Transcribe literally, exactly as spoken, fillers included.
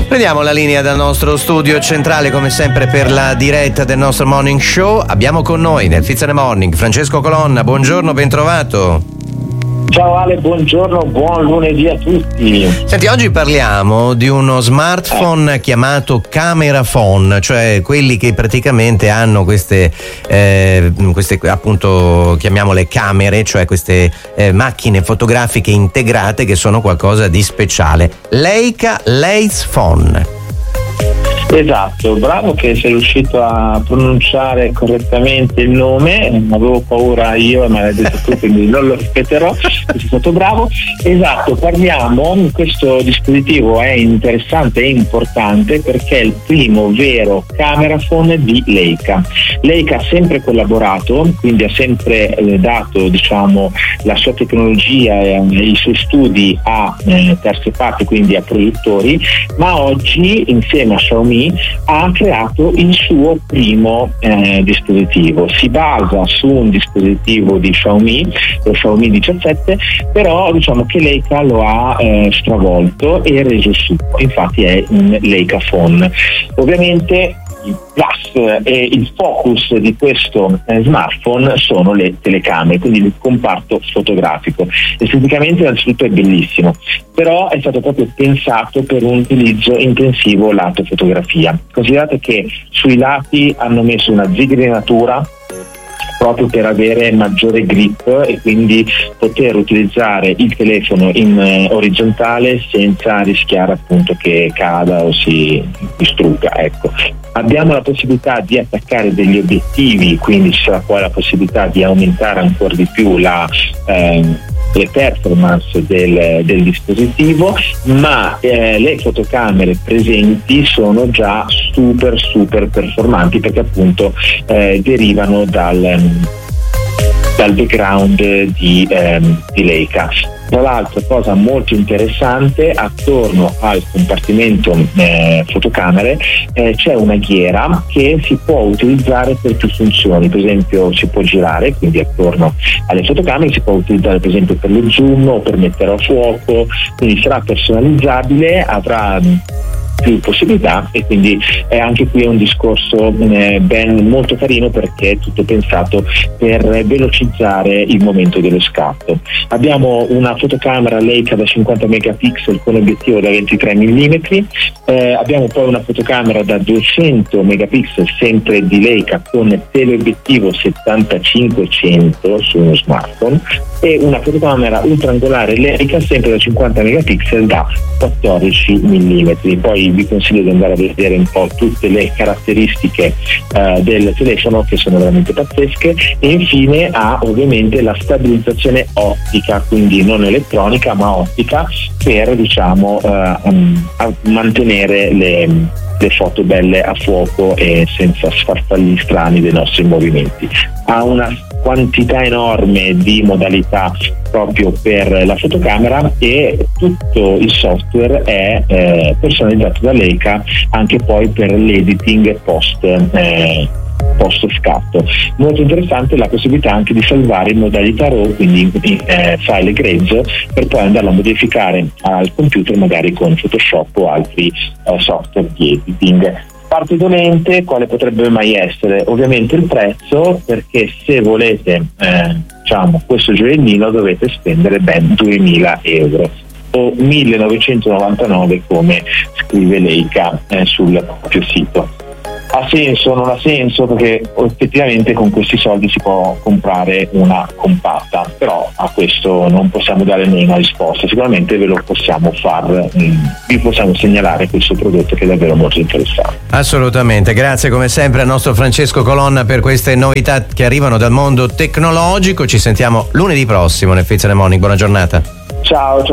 Prendiamo la linea dal nostro studio centrale, come sempre, per la diretta del nostro morning show. Abbiamo con noi nel Fizz and the Morning Francesco Colonna. Buongiorno, ben trovato. Ciao Ale, buongiorno, buon lunedì a tutti. Senti, oggi parliamo di uno smartphone eh. chiamato Camera Phone, cioè quelli che praticamente hanno queste, eh, queste appunto chiamiamole camere, cioè queste eh, macchine fotografiche integrate che sono qualcosa di speciale. Leica Lace Phone. Esatto, bravo che sei riuscito a pronunciare correttamente il nome, avevo paura io e me l'hai detto tu, quindi non lo ripeterò, sei stato bravo. Esatto, parliamo, questo dispositivo è interessante e importante perché è il primo vero camera phone di Leica. Leica ha sempre collaborato, quindi ha sempre eh, dato diciamo la sua tecnologia e eh, i suoi studi a eh, terze parti, quindi a produttori, ma oggi insieme a Xiaomi ha creato il suo primo eh, dispositivo. Si basa su un dispositivo di Xiaomi, lo Xiaomi diciassette, però diciamo che Leica lo ha eh, stravolto e reso suo, infatti è un Leica Phone. Ovviamente il plus e il focus di questo eh, smartphone sono le telecamere, quindi il comparto fotografico. Esteticamente innanzitutto è bellissimo, però è stato proprio pensato per un utilizzo intensivo lato fotografia. Considerate che sui lati hanno messo una zigrinatura proprio per avere maggiore grip e quindi poter utilizzare il telefono in eh, orizzontale senza rischiare appunto che cada o si distrugga, ecco. Abbiamo la possibilità di attaccare degli obiettivi, quindi ci sarà poi la possibilità di aumentare ancora di più la eh, le performance del, del dispositivo, ma eh, le fotocamere presenti sono già super super performanti perché appunto eh, derivano dal, dal background di, ehm, di Leica. Tra l'altro, cosa molto interessante, attorno al compartimento eh, fotocamere eh, c'è una ghiera che si può utilizzare per più funzioni. Per esempio si può girare, quindi attorno alle fotocamere si può utilizzare per esempio per lo zoom o per mettere a fuoco, quindi sarà personalizzabile, avrà più possibilità e quindi è anche qui un discorso eh, ben molto carino perché è tutto pensato per velocizzare il momento dello scatto. Abbiamo una fotocamera Leica da cinquanta megapixel con obiettivo da ventitré millimetri, eh, abbiamo poi una fotocamera da duecento megapixel sempre di Leica con teleobiettivo settantacinque cento su uno smartphone e una fotocamera ultraangolare Leica sempre da cinquanta megapixel da quattordici millimetri. Poi vi consiglio di andare a vedere un po' tutte le caratteristiche eh, del telefono che sono veramente pazzesche e infine ha ovviamente la stabilizzazione ottica, quindi non elettronica ma ottica per diciamo eh, um, mantenere le, le foto belle a fuoco e senza sfarfalli strani dei nostri movimenti. Ha una quantità enorme di modalità proprio per la fotocamera e tutto il software è eh, personalizzato da Leica anche poi per l'editing post eh, post scatto. Molto interessante la possibilità anche di salvare in modalità RAW, quindi in eh, file grezzo, per poi andarlo a modificare al computer magari con Photoshop o altri eh, software di editing. Parte dolente, quale potrebbe mai essere? Ovviamente il prezzo, perché se volete eh, diciamo questo gioiellino dovete spendere ben duemila euro o millenovecentonovantanove come scrive Leica eh, sul proprio sito. Ha senso o non ha senso? Perché effettivamente con questi soldi si può comprare una compatta, però a questo non possiamo dare noi una risposta. Sicuramente ve lo possiamo far, mh, vi possiamo segnalare questo prodotto che è davvero molto interessante. Assolutamente, grazie come sempre al nostro Francesco Colonna per queste novità che arrivano dal mondo tecnologico. Ci sentiamo lunedì prossimo nel Fizz and the Morning. Buona giornata. Ciao, ciao.